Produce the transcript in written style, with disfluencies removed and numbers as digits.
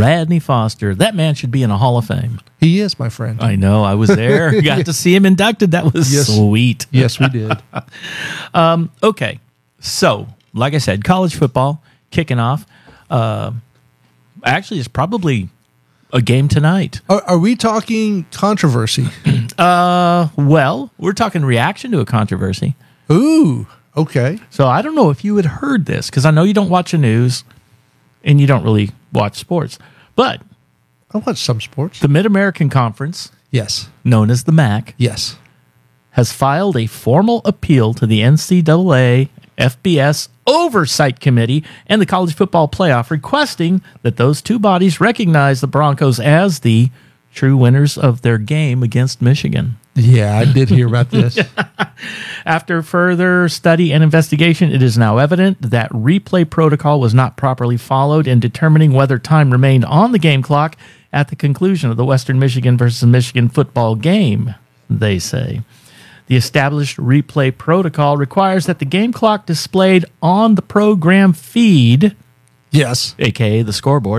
Radney Foster. That man should be in a Hall of Fame. He is, my friend. I know. I was there. Got to see him inducted. That was sweet. Yes, we did. Okay. So, like I said, college football kicking off. Actually, it's probably a game tonight. Are we talking controversy? Well, we're talking reaction to a controversy. Ooh, okay. So I don't know if you had heard this, because I know you don't watch the news and you don't really watch sports. But I watch some sports. the Mid-American Conference, Yes. known as the MAC, Yes. has filed a formal appeal to the NCAA FBS Oversight Committee and the College Football Playoff, requesting that those two bodies recognize the Broncos as the true winners of their game against Michigan. Yeah, I did hear about this. After further study and investigation, it is now evident that replay protocol was not properly followed in determining whether time remained on the game clock at the conclusion of the Western Michigan versus Michigan football game, they say. The established replay protocol requires that the game clock displayed on the program feed, Yes. aka the scoreboard,